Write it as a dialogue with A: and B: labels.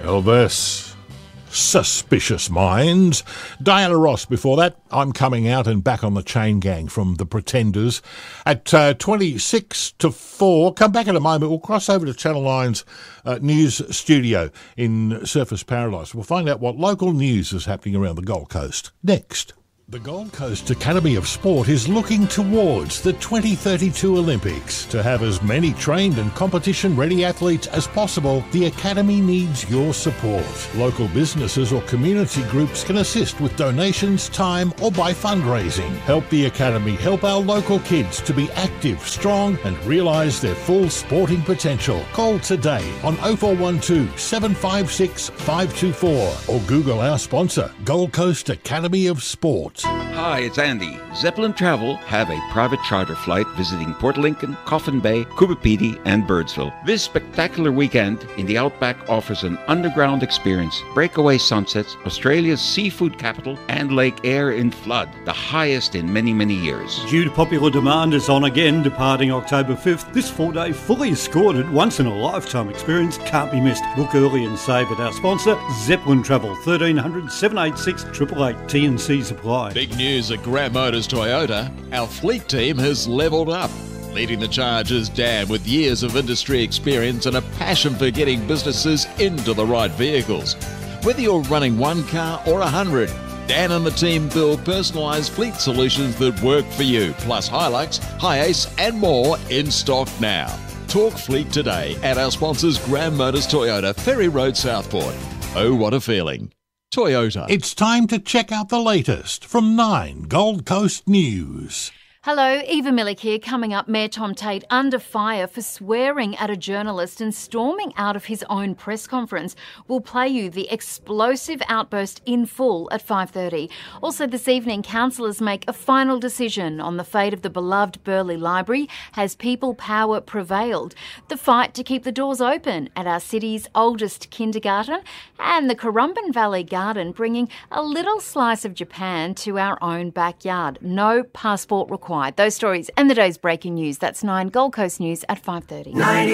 A: Elvis. Suspicious Minds. Diana Ross before that. I'm Coming Out and Back on the Chain Gang from The Pretenders. At 26 to 4, come back in a moment. We'll cross over to Channel 9's news studio in Surfers Paradise. We'll find out what local news is happening around the Gold Coast. Next. The Gold Coast Academy of Sport is looking towards the 2032 Olympics. To have as many trained and competition-ready athletes as possible, the Academy needs your support. Local businesses or community groups can assist with donations, time or by fundraising. Help the Academy help our local kids to be active, strong and realise their full sporting potential. Call today on 0412 756 524 or Google our sponsor, Gold Coast Academy of Sport.
B: Hi, it's Andy. Zeppelin Travel have a private charter flight visiting Port Lincoln, Coffin Bay, Coopapedy, and Birdsville. This spectacular weekend in the Outback offers an underground experience, breakaway sunsets, Australia's seafood capital, and Lake Eyre in flood, the highest in many, many years.
C: Due to popular demand, it's on again, departing October 5th. This 4-day, fully escorted, once-in-a-lifetime experience can't be missed. Book early and save at our sponsor, Zeppelin Travel, 1300 786 888 T&C Supply.
D: Big news at Graham Motors Toyota. Our fleet team has levelled up. Leading the charge is Dan with years of industry experience and a passion for getting businesses into the right vehicles. Whether you're running one car or 100, Dan and the team build personalised fleet solutions that work for you, plus Hilux, Hi-Ace and more in stock now. Talk fleet today at our sponsors Graham Motors Toyota, Ferry Road, Southport. Oh, what a feeling. Toyota.
A: It's time to check out the latest from 9 Gold Coast News.
E: Hello, Eva Millick here. Coming up, Mayor Tom Tate under fire for swearing at a journalist and storming out of his own press conference. We'll play you the explosive outburst in full at 5:30. Also this evening, councillors make a final decision on the fate of the beloved Burleigh Library. Has people power prevailed? The fight to keep the doors open at our city's oldest kindergarten, and the Currumbin Valley Garden bringing a little slice of Japan to our own backyard. No passport required. Those stories and the day's breaking news. That's 9 Gold Coast News at 5:30.